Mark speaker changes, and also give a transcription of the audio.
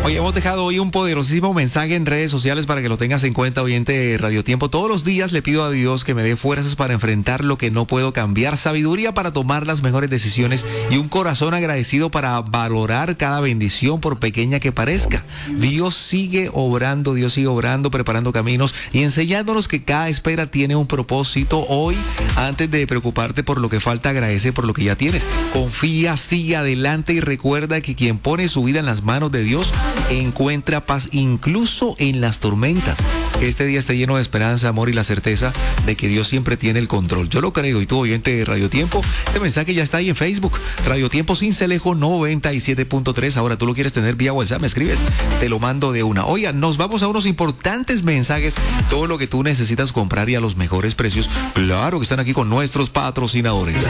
Speaker 1: Hoy hemos dejado hoy un poderosísimo mensaje en redes sociales para que lo tengas en cuenta, oyente de Radio Tiempo. Todos los días le pido a Dios que me dé fuerzas para enfrentar lo que no puedo cambiar, sabiduría para tomar las mejores decisiones y un corazón agradecido para valorar cada bendición por pequeña que parezca. Dios sigue obrando, preparando caminos y enseñándonos que cada espera tiene un propósito. Hoy, antes de preocuparte por lo que falta, agradece por lo que ya tienes. Confía, sigue adelante y recuerda que quien pone su vida en las manos de Dios encuentra paz incluso en las tormentas. Que este día esté lleno de esperanza, amor y la certeza de que Dios siempre tiene el control. Yo lo creo. Y tú, oyente de Radio Tiempo, este mensaje ya está ahí en Facebook. Radio Tiempo Sincelejo 97.3. Ahora tú lo quieres tener vía WhatsApp, me escribes, te lo mando de una. Oiga, nos vamos a unos importantes mensajes. Todo lo que tú necesitas comprar y a los mejores precios. Claro que están aquí con nuestros patrocinadores.